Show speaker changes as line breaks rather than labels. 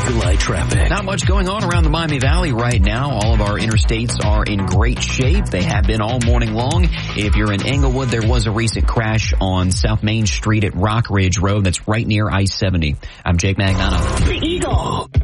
Eagle Eye traffic.
Not much going on around the Miami Valley right now. All of our interstates are in great shape. They have been all morning long. If you're in Englewood, there was a recent crash on South Main Street at Rock Ridge Road. That's right near I-70. I'm Jake Magnano.
The Eagle.